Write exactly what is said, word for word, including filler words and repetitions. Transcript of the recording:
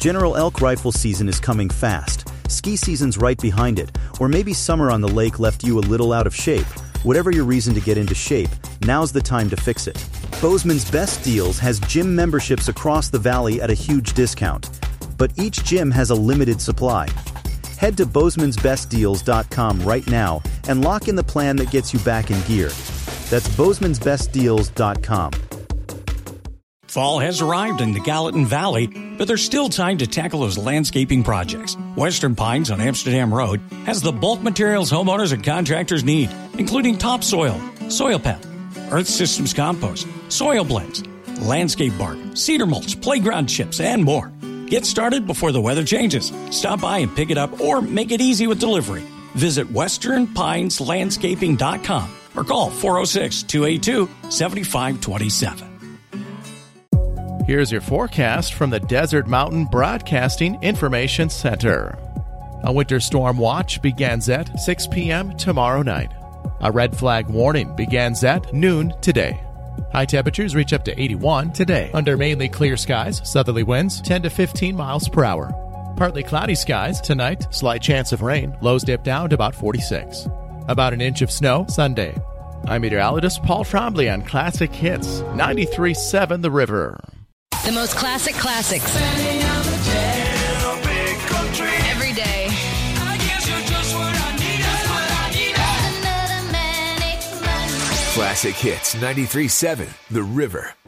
General elk rifle season is coming fast. Ski season's right behind it, or maybe summer on the lake left you a little out of shape. Whatever your reason to get into shape, now's the time to fix it. Bozeman's Best Deals has gym memberships across the valley at a huge discount. But each gym has a limited supply. Head to Bozemans Best Deals dot com right now and lock in the plan that gets you back in gear. That's Bozemans Best Deals dot com. Fall has arrived in the Gallatin Valley, but there's still time to tackle those landscaping projects. Western Pines on Amsterdam Road has the bulk materials homeowners and contractors need, including topsoil, soil pep, earth systems compost, soil blends, landscape bark, cedar mulch, playground chips, and more. Get started before the weather changes. Stop by and pick it up or make it easy with delivery. Visit western pines landscaping dot com or call four oh six, two eight two, seven five two seven. Here's your forecast from the Desert Mountain Broadcasting Information Center. A winter storm watch begins at six p.m. tomorrow night. A red flag warning begins at noon today. High temperatures reach up to eighty-one today. Under mainly clear skies, southerly winds ten to fifteen miles per hour. Partly cloudy skies tonight, slight chance of rain. Lows dip down to about forty-six. About an inch of snow Sunday. I'm meteorologist Paul Trombley on Classic Hits ninety-three point seven The River. The most classic classics. Every day. Classic Hits ninety-three point seven The River.